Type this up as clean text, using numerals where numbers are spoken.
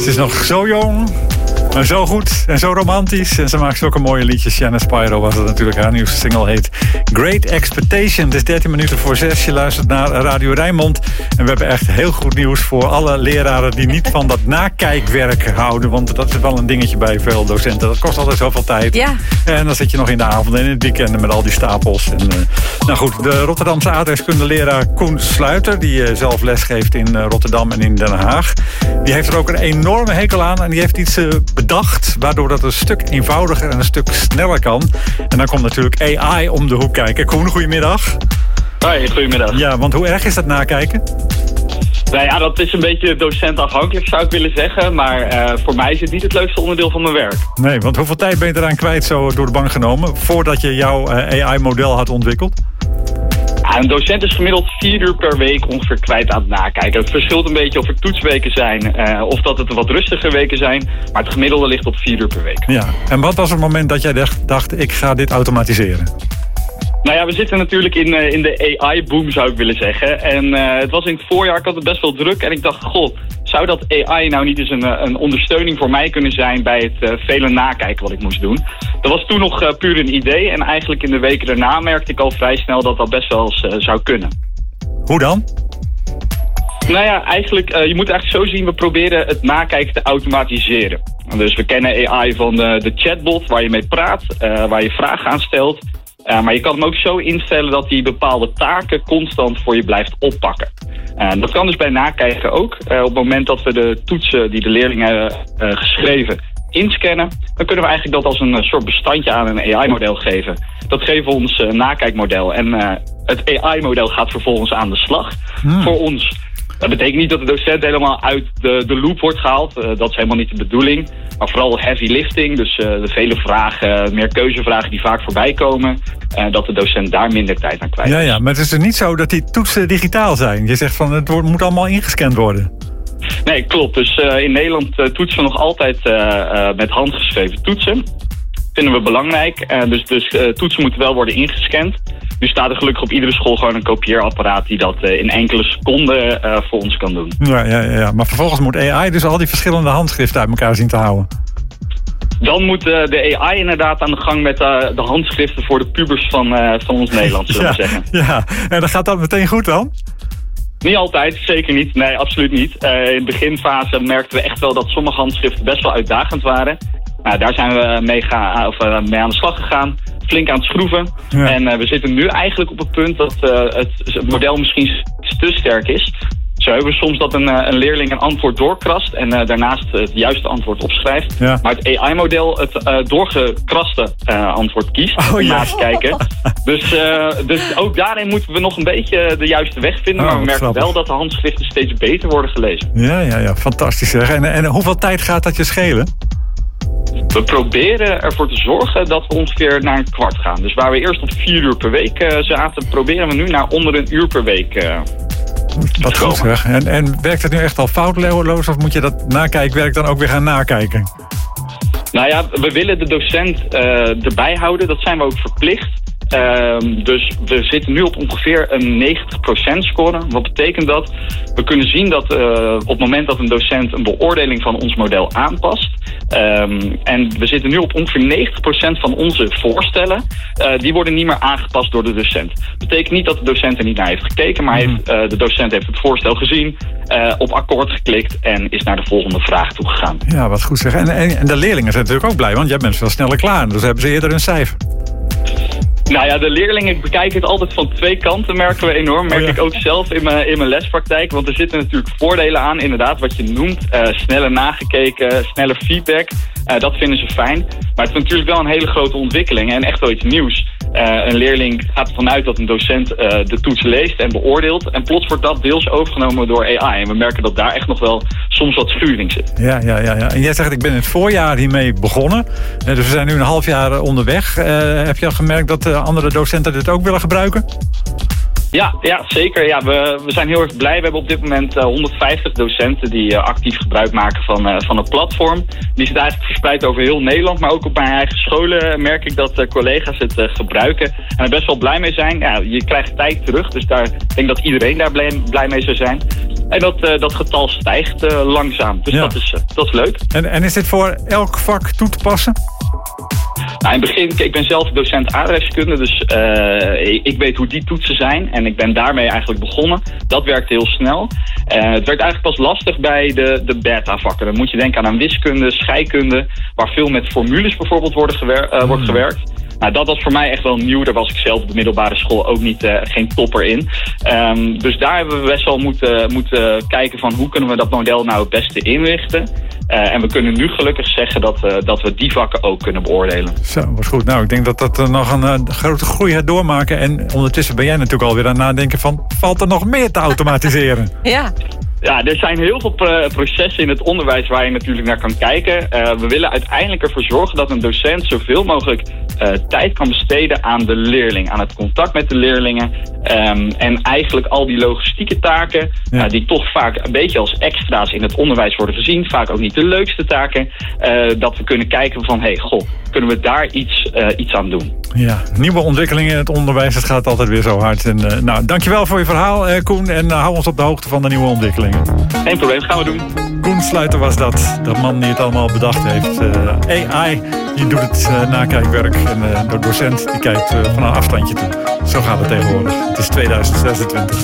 Ze is nog zo jong, maar zo goed en zo romantisch. En ze maakt zulke mooie liedjes. Shannon Spyro was het natuurlijk. Haar nieuwste single heet Great Expectation. Het is 13 minuten voor 6. Je luistert naar Radio Rijnmond. En we hebben echt heel goed nieuws voor alle leraren die niet van dat nakijkwerk houden. Want dat is wel een dingetje bij veel docenten. Dat kost altijd zoveel tijd. Ja. En dan zit je nog in de avond en in het weekend met al die stapels. En, nou goed, de Rotterdamse aardrijkskundeleraar Koen Sluiter, die zelf lesgeeft in Rotterdam en in Den Haag, die heeft er ook een enorme hekel aan. En die heeft iets bedacht waardoor dat een stuk eenvoudiger en een stuk sneller kan. En dan komt natuurlijk AI om de hoek kijken. Koen, goedemiddag. Hoi, goedemiddag. Ja, want hoe erg is dat nakijken? Nou ja, dat is een beetje docentafhankelijk, zou ik willen zeggen. Maar voor mij is het niet het leukste onderdeel van mijn werk. Nee, want hoeveel tijd ben je eraan kwijt zo door de bank genomen voordat je jouw AI-model had ontwikkeld? Ja, een docent is gemiddeld 4 uur per week ongeveer kwijt aan het nakijken. Het verschilt een beetje of er toetsweken zijn of dat het wat rustige weken zijn. Maar het gemiddelde ligt op 4 uur per week. Ja, en wat was het moment dat jij dacht ik ga dit automatiseren? Nou ja, we zitten natuurlijk in de AI-boom, zou ik willen zeggen. En het was in het voorjaar, ik had het best wel druk. En ik dacht, goh, zou dat AI nou niet eens een ondersteuning voor mij kunnen zijn bij het vele nakijken wat ik moest doen? Dat was toen nog puur een idee. En eigenlijk in de weken daarna merkte ik al vrij snel dat dat best wel eens zou kunnen. Hoe dan? Nou ja, eigenlijk, je moet eigenlijk zo zien, we proberen het nakijken te automatiseren. Dus we kennen AI van de chatbot waar je mee praat, waar je vragen aan stelt. Maar je kan hem ook zo instellen dat hij bepaalde taken constant voor je blijft oppakken. Dat kan dus bij nakijken ook. Op het moment dat we de toetsen die de leerlingen hebben geschreven inscannen, dan kunnen we eigenlijk dat als een soort bestandje aan een AI-model geven. Dat geven we ons nakijkmodel. En het AI-model gaat vervolgens aan de slag voor ons. Dat betekent niet dat de docent helemaal uit de loop wordt gehaald. Dat is helemaal niet de bedoeling. Maar vooral heavy lifting, dus de vele vragen, meer keuzevragen die vaak voorbij komen. Dat de docent daar minder tijd aan kwijt is. Ja, maar het is er niet zo dat die toetsen digitaal zijn. Je zegt van het moet allemaal ingescand worden. Nee, klopt. Dus in Nederland toetsen we nog altijd met handgeschreven toetsen. Vinden we belangrijk. Dus toetsen moeten wel worden ingescand. Nu staat er gelukkig op iedere school gewoon een kopieerapparaat die dat in enkele seconden voor ons kan doen. Ja. Maar vervolgens moet AI dus al die verschillende handschriften uit elkaar zien te houden. Dan moet de AI inderdaad aan de gang met de handschriften voor de pubers van ons Nederland, zullen we zeggen. Ja, en dan gaat dat meteen goed dan? Niet altijd, zeker niet. Nee, absoluut niet. In de beginfase merkten we echt wel dat sommige handschriften best wel uitdagend waren. Daar zijn we mee aan de slag gegaan. Flink aan het schroeven. Ja. En we zitten nu eigenlijk op het punt dat het model misschien te sterk is. Zo hebben we soms dat een leerling een antwoord doorkrast en daarnaast het juiste antwoord opschrijft. Ja. Maar het AI-model het doorgekraste antwoord kiest om na te kijken. Dus ook daarin moeten we nog een beetje de juiste weg vinden. Maar we merken wel dat de handschriften steeds beter worden gelezen. Ja, fantastisch zeg. En hoeveel tijd gaat dat je schelen? We proberen ervoor te zorgen dat we ongeveer naar een kwart gaan. Dus waar we eerst op 4 uur per week zaten, proberen we nu naar onder een uur per week Wat goed zeg. En werkt het nu echt al foutloos of moet je dat nakijkwerk dan ook weer gaan nakijken? Nou ja, we willen de docent erbij houden. Dat zijn we ook verplicht. Dus we zitten nu op ongeveer een 90% score. Wat betekent dat? We kunnen zien dat op het moment dat een docent een beoordeling van ons model aanpast. En we zitten nu op ongeveer 90% van onze voorstellen. Die worden niet meer aangepast door de docent. Dat betekent niet dat de docent er niet naar heeft gekeken. Maar de docent heeft het voorstel gezien. Op akkoord geklikt en is naar de volgende vraag toegegaan. Ja, wat goed zeg. En de leerlingen zijn natuurlijk ook blij. Want jij bent veel sneller klaar. Dus hebben ze eerder een cijfer. Nou ja, de leerlingen bekijken het altijd van 2 kanten, merken we enorm. Merk ik ook zelf in mijn lespraktijk. Want er zitten natuurlijk voordelen aan, inderdaad, wat je noemt. Sneller nagekeken, sneller feedback. Dat vinden ze fijn. Maar het is natuurlijk wel een hele grote ontwikkeling en echt wel iets nieuws. Een leerling gaat ervan uit dat een docent de toets leest en beoordeelt. En plots wordt dat deels overgenomen door AI. En we merken dat daar echt nog wel soms wat schuring zit. Ja. En jij zegt, ik ben in het voorjaar hiermee begonnen. Dus we zijn nu een half jaar onderweg. Heb je al gemerkt dat andere docenten dit ook willen gebruiken? Ja, zeker. Ja, we zijn heel erg blij. We hebben op dit moment 150 docenten die actief gebruik maken van het platform. Die zit eigenlijk verspreid over heel Nederland. Maar ook op mijn eigen scholen merk ik dat collega's het gebruiken. En er best wel blij mee zijn. Ja, je krijgt tijd terug, dus ik denk dat iedereen daar blij mee zou zijn. En dat getal stijgt langzaam. Dus dat is leuk. En is dit voor elk vak toe te passen? Nou, in het begin, ik ben zelf docent aardrijkskunde, dus ik weet hoe die toetsen zijn. En ik ben daarmee eigenlijk begonnen. Dat werkt heel snel. Het werd eigenlijk pas lastig bij de beta-vakken. Dan moet je denken aan wiskunde, scheikunde, waar veel met formules bijvoorbeeld wordt gewerkt. Nou, dat was voor mij echt wel nieuw. Daar was ik zelf op de middelbare school ook geen topper in. Dus daar hebben we best wel moeten kijken van hoe kunnen we dat model nou het beste inrichten. En we kunnen nu gelukkig zeggen dat we die vakken ook kunnen beoordelen. Zo, was goed. Nou, ik denk dat nog een grote groei gaat doormaken. En ondertussen ben jij natuurlijk alweer aan het nadenken van, valt er nog meer te automatiseren? Ja. Ja, er zijn heel veel processen in het onderwijs waar je natuurlijk naar kan kijken. We willen uiteindelijk ervoor zorgen dat een docent zoveel mogelijk tijd kan besteden aan de leerling, aan het contact met de leerlingen. En eigenlijk al die logistieke taken, die toch vaak een beetje als extra's in het onderwijs worden gezien, vaak ook niet de leukste taken, dat we kunnen kijken van, kunnen we daar iets aan doen? Ja, nieuwe ontwikkelingen in het onderwijs, het gaat altijd weer zo hard. En, dankjewel voor je verhaal, Koen, en hou ons op de hoogte van de nieuwe ontwikkelingen. Geen probleem, gaan we doen. Koen Sluiter was dat, de man die het allemaal bedacht heeft. AI, die doet het nakijkwerk en de docent die kijkt van een afstandje toe. Zo gaat het tegenwoordig. Het is 2026.